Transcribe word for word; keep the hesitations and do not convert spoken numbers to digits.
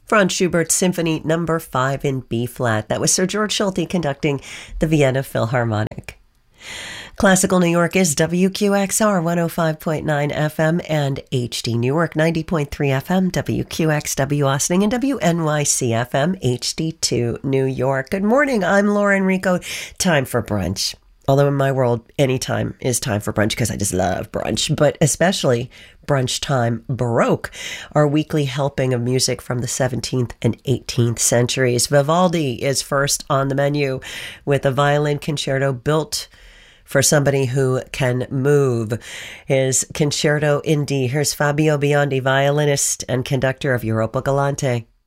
Franz Schubert's Symphony Number five in B-flat. That was Sir George Solti conducting the Vienna Philharmonic. Classical New York is W Q X R one oh five point nine F M and H D New York ninety point three F M, W Q X W Austining, and W N Y C F M H D two New York. Good morning, I'm Laura Enrico. Time for brunch. Although in my world, any time is time for brunch because I just love brunch, but especially Brunch Time Baroque, our weekly helping of music from the seventeenth and eighteenth centuries. Vivaldi is first on the menu with a violin concerto built for somebody who can move. His Concerto in D. Here's Fabio Biondi, violinist and conductor of Europa Galante.